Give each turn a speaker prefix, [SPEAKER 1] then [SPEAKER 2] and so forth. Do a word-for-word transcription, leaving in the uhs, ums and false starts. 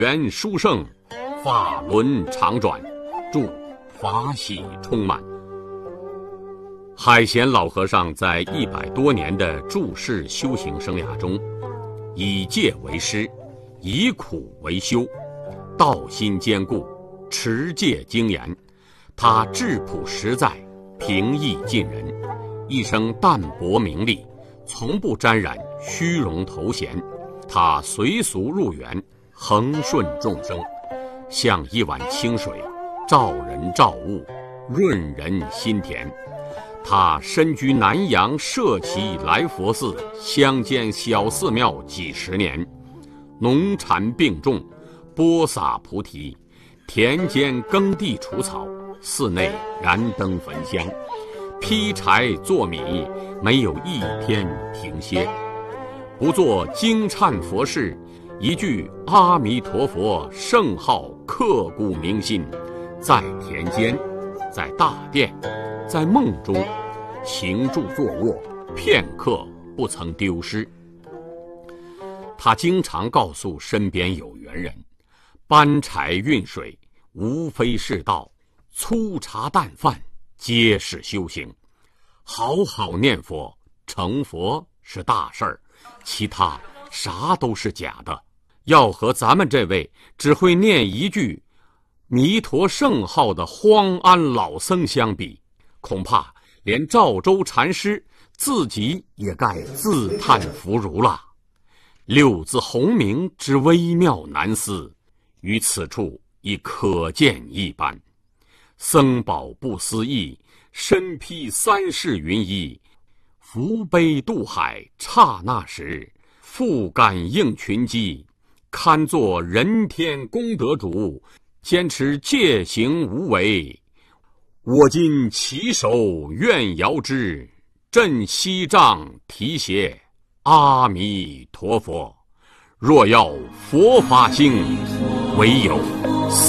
[SPEAKER 1] 缘殊胜，法轮常转，祝法喜充满。海贤老和尚在一百多年的住世修行生涯中，以戒为师，以苦为修，道心坚固，持戒精严。他质朴实在，平易近人，一生淡泊名利，从不沾染虚荣头衔。他随俗入园，恒顺众生，像一碗清水，照人照物，润人心田。他身居南阳社稷来佛寺乡间小寺庙几十年，农禅并种，播撒菩提，田间耕地除草，寺内燃灯焚香，劈柴做米，没有一天停歇。不做惊忏佛事，一句阿弥陀佛圣号刻骨铭心，在田间，在大殿，在梦中，行住坐卧，片刻不曾丢失。他经常告诉身边有缘人，搬柴运水无非是道，粗茶淡饭皆是修行。好好念佛成佛是大事儿，其他啥都是假的。要和咱们这位只会念一句弥陀圣号的荒安老僧相比，恐怕连赵州禅师自己也该自叹弗如了。六字洪名之微妙难思，于此处已可见一斑。僧宝不思议，身披三世云衣，扶悲渡海刹那时，复感应群机，堪作人天功德主，坚持戒行无为。我今起手愿遥之，振西杖提携阿弥陀佛。若要佛法兴，唯有